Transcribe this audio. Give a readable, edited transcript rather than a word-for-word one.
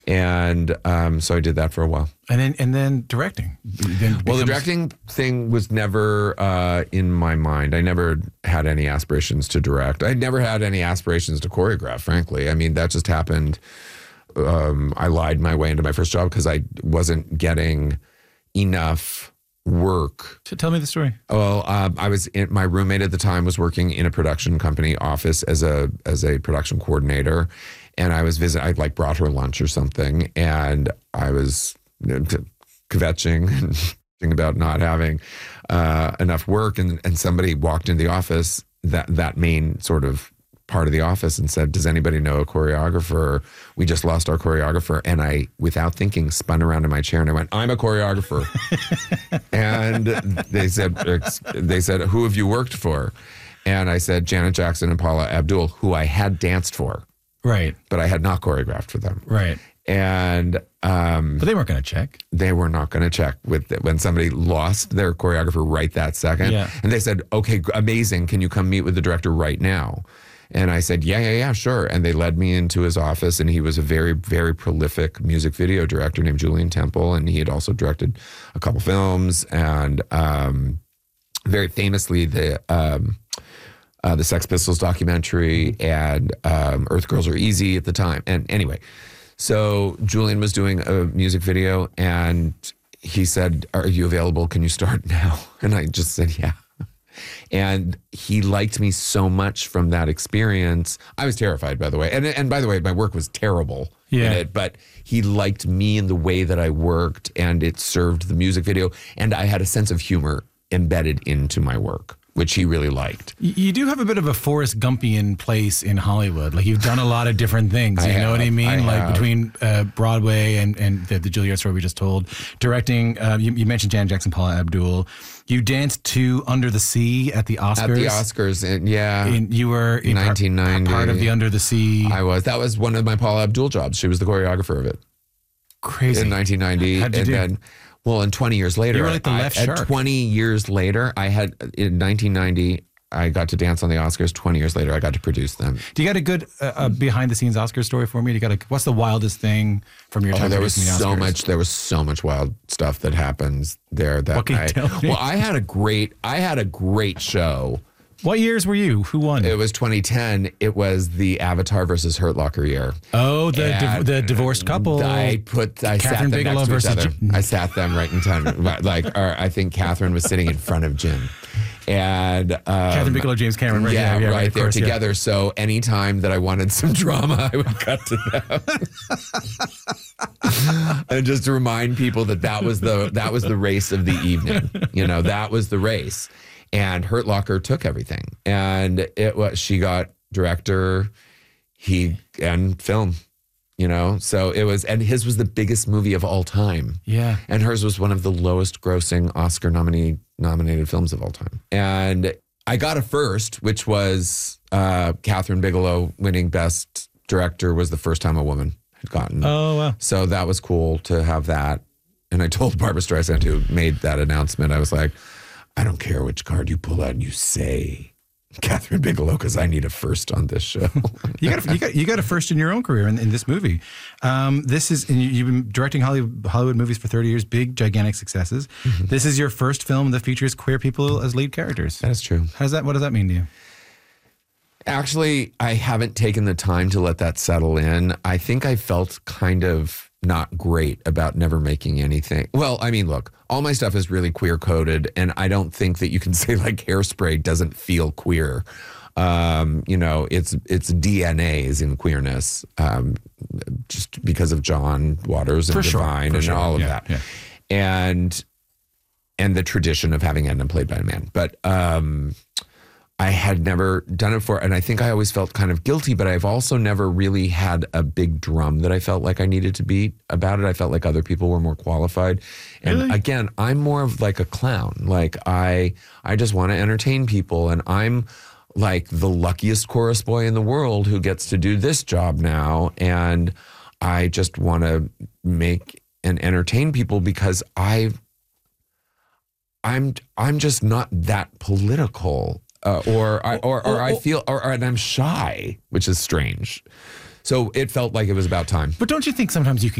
And so I did that for a while. And then directing. Well, the directing thing was never in my mind. I never had any aspirations to direct. I never had any aspirations to choreograph, frankly. I mean, that just happened. I lied my way into my first job because I wasn't getting enough work. So tell me the story. Well, my roommate at the time was working in a production company office as a production coordinator. And I was I brought her lunch or something, and I was kvetching and thinking about not having enough work, and somebody walked into the office, that main sort of part of the office, and said, "Does anybody know a choreographer? We just lost our choreographer." And I, without thinking, spun around in my chair and I went, "I'm a choreographer." And they said, "Who have you worked for?" And I said, "Janet Jackson and Paula Abdul, who I had danced for." Right. But I had not choreographed for them. Right. And but they weren't going to check. They were not going to check when somebody lost their choreographer right that second. Yeah. And they said, "Okay, amazing. Can you come meet with the director right now?" And I said, yeah, sure. And they led me into his office, and he was a very, very prolific music video director named Julian Temple. And he had also directed a couple films, and very famously the Sex Pistols documentary and Earth Girls Are Easy at the time. And anyway, so Julian was doing a music video, and he said, "Are you available? Can you start now?" And I just said, yeah. And he liked me so much from that experience. I was terrified, by the way. And by the way, my work was terrible in it, but he liked me in the way that I worked, and it served the music video. And I had a sense of humor embedded into my work, which he really liked. You do have a bit of a Forrest Gumpian place in Hollywood. Like, you've done a lot of different things. You know what I mean? Between Broadway and the Juilliard story we just told, directing. You mentioned Janet Jackson, Paula Abdul. You danced to Under the Sea at the Oscars. At the Oscars, and you were in 1990 part of the Under the Sea. I was. That was one of my Paula Abdul jobs. She was the choreographer of it. Crazy. In 1990, How'd you do? Then. Well, and 20 years later, you were like the left shark. 20 years later, in 1990, I got to dance on the Oscars. 20 years later, I got to produce them. Do you got a good behind-the-scenes Oscar story for me? What's the wildest thing from your time producing the Oscars? There was so much wild stuff that happens there that what can you tell me? Well, I had a great show. What years were you? Who won? It was 2010. It was the Avatar versus Hurt Locker year. Oh, the divorced couple. I sat them next to each other. I sat them right in time. I think Catherine was sitting in front of Jim. And Catherine Bigelow, James Cameron, right? Yeah, right there course, together. Yeah. So anytime that I wanted some drama, I would cut to them, and just to remind people that was the race of the evening. That was the race. And Hurt Locker took everything, and she got director, and film. So it was, and his was the biggest movie of all time. Yeah. And hers was one of the lowest grossing Oscar nominated films of all time. And I got a first, which was Catherine Bigelow winning Best Director was the first time a woman had gotten. Oh, wow. So that was cool to have that. And I told Barbra Streisand, who made that announcement, I was like, "I don't care which card you pull out and you say Catherine Bigelow, because I need a first on this show." you got a first in your own career in this movie. You've been directing Hollywood movies for 30 years, big, gigantic successes. Mm-hmm. This is your first film that features queer people as lead characters. That is true. What does that mean to you? Actually, I haven't taken the time to let that settle in. I think I felt kind of not great about never making anything. Well, I mean, look, all my stuff is really queer coded, and I don't think that you can say like Hairspray doesn't feel queer. Its DNA is in queerness, just because of John Waters and Divine and all of that. Yeah. And the tradition of having Edna played by a man. But I had never done it before, and I think I always felt kind of guilty, but I've also never really had a big drum that I felt like I needed to beat about it. I felt like other people were more qualified. And again, I'm more of like a clown. Like I just want to entertain people, and I'm like the luckiest chorus boy in the world who gets to do this job now. And I just want to make and entertain people because I'm just not that political. And I'm shy, which is strange. So it felt like it was about time. But don't you think sometimes you can